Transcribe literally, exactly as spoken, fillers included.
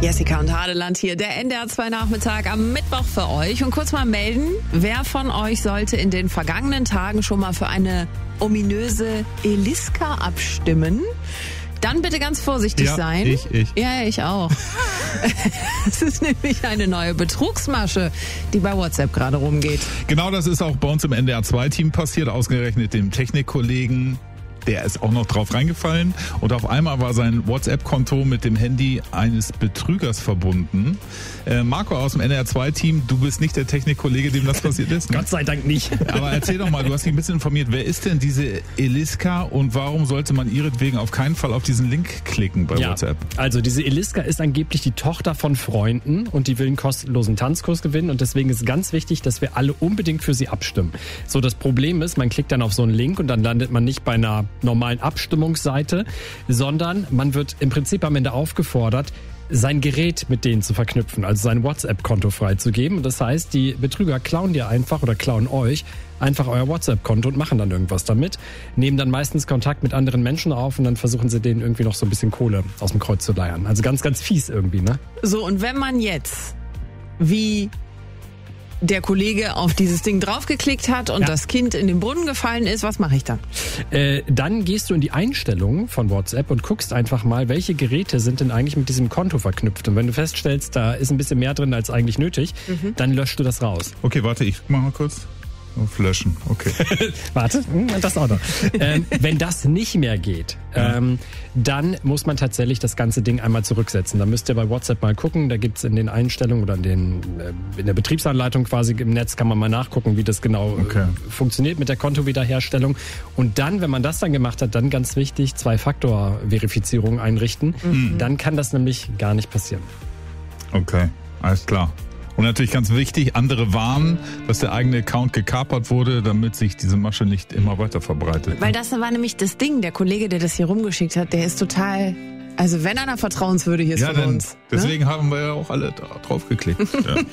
Jessica und Hadeland hier, der N D R zwei Nachmittag am Mittwoch für euch. Und kurz mal melden, wer von euch sollte in den vergangenen Tagen schon mal für eine ominöse Eliska abstimmen? Dann bitte ganz vorsichtig ja, sein. ich, ich. Ja, ich auch. Es ist nämlich eine neue Betrugsmasche, die bei WhatsApp gerade rumgeht. Genau, das ist auch bei uns im N D R zwei Team passiert, ausgerechnet dem Technikkollegen. Der ist auch noch drauf reingefallen und auf einmal war sein WhatsApp-Konto mit dem Handy eines Betrügers verbunden. Äh, Marco aus dem N D R zwei Team, du bist nicht der Technikkollege, dem das passiert ist, ne? Gott sei Dank nicht. Aber erzähl doch mal, du hast dich ein bisschen informiert. Wer ist denn diese Eliska und warum sollte man ihretwegen auf keinen Fall auf diesen Link klicken bei ja, WhatsApp? Also diese Eliska ist angeblich die Tochter von Freunden und die will einen kostenlosen Tanzkurs gewinnen und deswegen ist ganz wichtig, dass wir alle unbedingt für sie abstimmen. So, das Problem ist, man klickt dann auf so einen Link und dann landet man nicht bei einer normalen Abstimmungsseite, sondern man wird im Prinzip am Ende aufgefordert, sein Gerät mit denen zu verknüpfen, also sein WhatsApp-Konto freizugeben. Das heißt, die Betrüger klauen dir einfach oder klauen euch einfach euer WhatsApp-Konto und machen dann irgendwas damit, nehmen dann meistens Kontakt mit anderen Menschen auf und dann versuchen sie denen irgendwie noch so ein bisschen Kohle aus dem Kreuz zu leiern. Also ganz, ganz fies irgendwie, ne? So, und wenn man jetzt wie der Kollege auf dieses Ding draufgeklickt hat und ja. das Kind in den Brunnen gefallen ist, was mache ich dann? Äh, dann gehst du in die Einstellungen von WhatsApp und guckst einfach mal, welche Geräte sind denn eigentlich mit diesem Konto verknüpft. Und wenn du feststellst, da ist ein bisschen mehr drin als eigentlich nötig, mhm. dann löschst du das raus. Okay, warte, ich mach mal kurz. Auf Löschen, okay. Warte, das auch noch. Ähm, wenn das nicht mehr geht, ähm, dann muss man tatsächlich das ganze Ding einmal zurücksetzen. Da müsst ihr bei WhatsApp mal gucken, da gibt's in den Einstellungen oder in, den, äh, in der Betriebsanleitung quasi im Netz kann man mal nachgucken, wie das genau okay. äh, funktioniert mit der Kontowiederherstellung. Und dann, wenn man das dann gemacht hat, dann ganz wichtig, Zwei-Faktor-Verifizierung einrichten. Mhm. Dann kann das nämlich gar nicht passieren. Okay, alles klar. Und natürlich ganz wichtig, andere warnen, dass der eigene Account gekapert wurde, damit sich diese Masche nicht immer weiter verbreitet. Weil das war nämlich das Ding, der Kollege, der das hier rumgeschickt hat, der ist total, also wenn einer vertrauenswürdig ist ja, von uns. Deswegen ne? haben wir ja auch alle drauf geklickt. Ja.